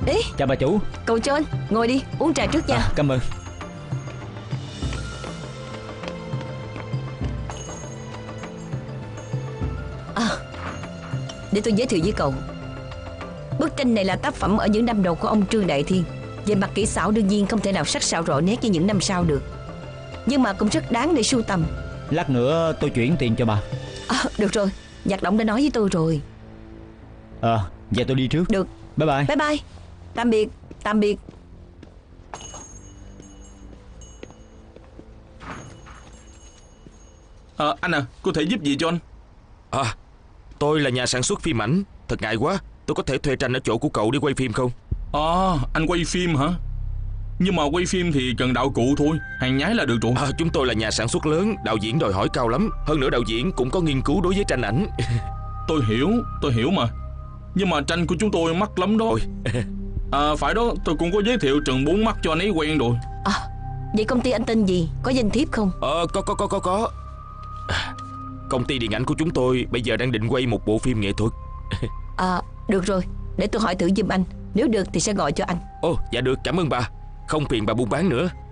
Ê, chào bà chủ. cậu John, ngồi đi, uống trà trước nha. Cảm ơn. Để tôi giới thiệu với cậu. Bức tranh này là tác phẩm ở những năm đầu của ông Trương Đại Thiên. Về mặt kỹ xảo đương nhiên không thể nào sắc sảo rõ nét như những năm sau được, nhưng mà cũng rất đáng để sưu tầm. Lát nữa tôi chuyển tiền cho bà. Được rồi, Nhạc Động đã nói với tôi rồi. Giờ tôi đi trước. Được. Bye bye. Bye bye. Tạm biệt. Tạm biệt. Anh à, có thể giúp gì cho anh? Tôi là nhà sản xuất phim ảnh. Thật ngại quá, tôi có thể thuê tranh ở chỗ của cậu để quay phim không? Anh quay phim hả? Nhưng mà quay phim thì cần đạo cụ thôi, hàng nhái là được rồi. Chúng tôi là nhà sản xuất lớn, đạo diễn đòi hỏi cao lắm. Hơn nữa đạo diễn cũng có nghiên cứu đối với tranh ảnh. Tôi hiểu mà. Nhưng mà tranh của chúng tôi mắc lắm đó. Phải đó, tôi cũng có giới thiệu Trần Bốn Mắt cho anh ấy quen rồi. Vậy công ty anh tên gì? Có danh thiếp không? Có. Công ty điện ảnh của chúng tôi bây giờ đang định quay một bộ phim nghệ thuật. Được rồi, để tôi hỏi thử giùm anh. Nếu được thì sẽ gọi cho anh. Dạ được, cảm ơn bà. Không phiền bà buôn bán nữa.